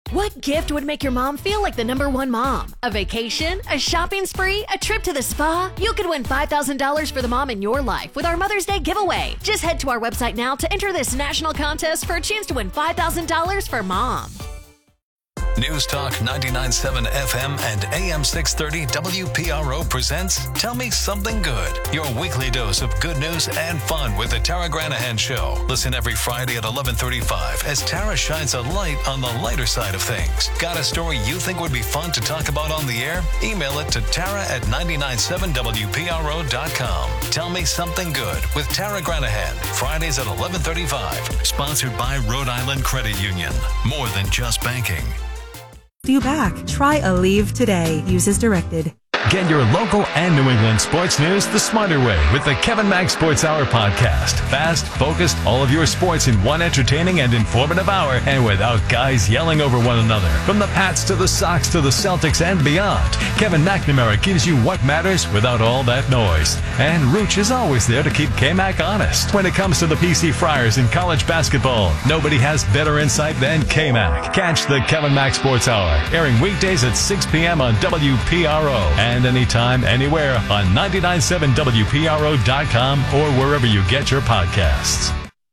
What gift would make your mom feel like the #1 mom? A vacation? A shopping spree? A trip to the spa? You could win $5,000 for the mom in your life with our Mother's Day giveaway. Just head to our website now to enter this national contest for a chance to win $5,000 for mom. News Talk 99.7 FM and AM 630 WPRO presents Tell Me Something Good, your weekly dose of good news and fun with the Tara Granahan Show. Listen every Friday at 11:35 as Tara shines a light on the lighter side of things. Got a story you think would be fun to talk about on the air? Email it to tara@997wpro.com. Tell Me Something Good with Tara Granahan, Fridays at 11:35. Sponsored by Rhode Island Credit Union. More than just banking. You back. Try Aleve today. Use as directed. Get your local and New England sports news the smarter way with the Kevin Mack Sports Hour podcast. Fast, focused, all of your sports in one entertaining and informative hour, and without guys yelling over one another. From the Pats to the Sox to the Celtics and beyond, Kevin McNamara gives you what matters without all that noise. And Rooch is always there to keep K-Mac honest. When it comes to the PC Friars in college basketball, nobody has better insight than K-Mac. Catch the Kevin Mack Sports Hour, airing weekdays at 6 p.m. on WPRO. And anytime, anywhere on 997WPRO.com or wherever you get your podcasts.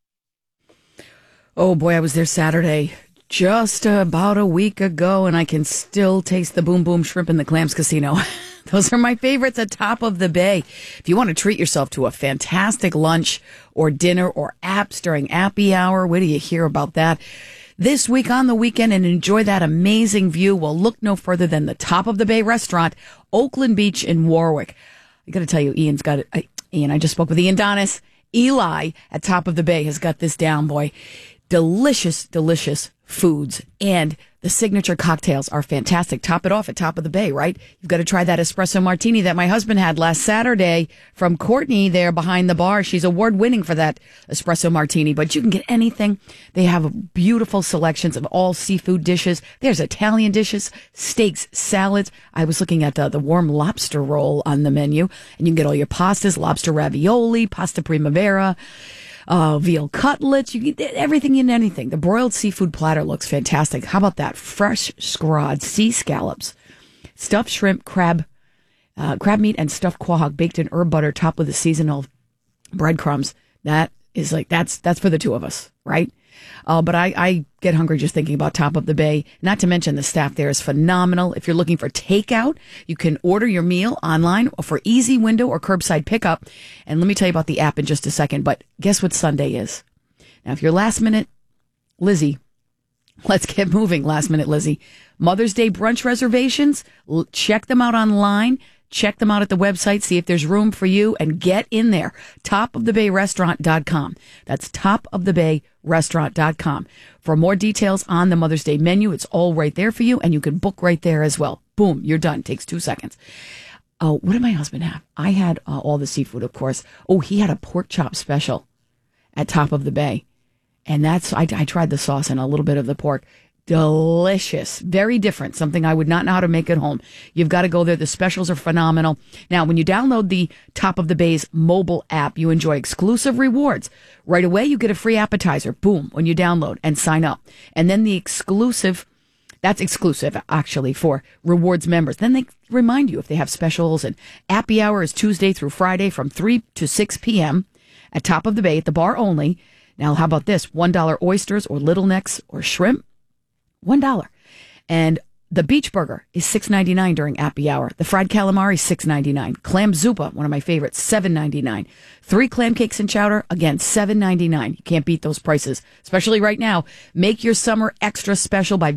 Oh boy, I was there Saturday, just about a week ago, and I can still taste the Boom Boom Shrimp in the Clams Casino. Those are my favorites at Top of the Bay. If you want to treat yourself to a fantastic lunch or dinner or apps during Appy Hour, where do you hear about that? This week on the weekend and enjoy that amazing view. Well, look no further than the Top of the Bay restaurant, Oakland Beach in Warwick. I got to tell you, Ian's got it. Ian, I just spoke with Ian Donis. Eli at Top of the Bay has got this down, boy. Delicious, delicious foods. And the signature cocktails are fantastic. Top it off at Top of the Bay, right? You've got to try that espresso martini that my husband had last Saturday from Courtney there behind the bar. She's award winning for that espresso martini, but you can get anything. They have beautiful selections of all seafood dishes. There's Italian dishes, steaks, salads. I was looking at the warm lobster roll on the menu, and you can get all your pastas, lobster ravioli, pasta primavera, veal cutlets. You can get everything and anything. The broiled seafood platter looks fantastic. How about that? Fresh scrod sea scallops, stuffed shrimp, crab meat, and stuffed quahog baked in herb butter, topped with the seasonal breadcrumbs. That is that's for the two of us, right? But I get hungry just thinking about Top of the Bay. Not to mention the staff there is phenomenal. If you're looking for takeout, you can order your meal online for easy window or curbside pickup. And let me tell you about the app in just a second. But guess what Sunday is? Now, if you're last minute Lizzie, let's get moving. Last minute Lizzie. Mother's Day brunch reservations, check them out online. Check them out at the website, see if there's room for you, and get in there. TopOfTheBayRestaurant.com. That's TopOfTheBayRestaurant.com. For more details on the Mother's Day menu, it's all right there for you, and you can book right there as well. Boom, you're done. Takes 2 seconds. What did my husband have? I had all the seafood, of course. Oh, he had a pork chop special at Top of the Bay. And I tried the sauce and a little bit of the pork. Delicious. Very different. Something I would not know how to make at home. You've got to go there. The specials are phenomenal. Now, when you download the Top of the Bay's mobile app, you enjoy exclusive rewards. Right away, you get a free appetizer. Boom, when you download and sign up. And then that's exclusive, actually, for rewards members. Then they remind you if they have specials. And Appy Hour is Tuesday through Friday from 3 to 6 p.m. at Top of the Bay at the bar only. Now, how about this? $1 oysters or little necks or shrimp? $1. And the beach burger is $6.99 during Appy Hour. The fried calamari, $6.99. Clam zuppa, one of my favorites, $7.99. 3 clam cakes and chowder, again, $7.99. You can't beat those prices, especially right now. Make your summer extra special by